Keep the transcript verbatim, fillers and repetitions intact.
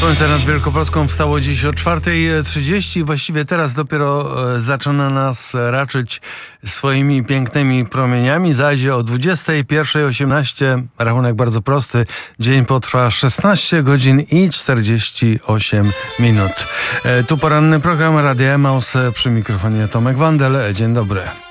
Słońce nad Wielkopolską wstało dziś o czwartej trzydzieści. Właściwie teraz dopiero zaczyna nas raczyć swoimi pięknymi promieniami. Zajdzie o dwudziestej pierwszej osiemnaście. Rachunek bardzo prosty. Dzień potrwa szesnaście godzin i czterdzieści osiem minut. Tu poranny program Radia Emaus. Przy mikrofonie Tomek Wandel. Dzień dobry.